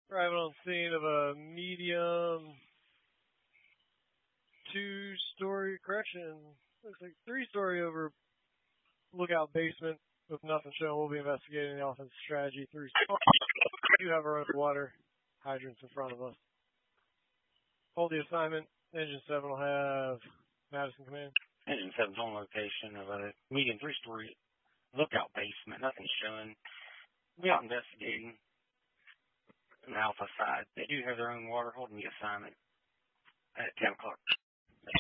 Arriving on scene of a medium 2-story correction. Looks like 3-story over lookout basement with nothing shown. We'll be investigating the offensive strategy through. We do have our own water hydrants in front of us. Hold the assignment. Engine 7 will have Madison command. Engine 7's on location of a medium 3-story lookout basement. Nothing's showing. We're out investigating on the Alpha side. They do have their own water holding the assignment at 10 o'clock.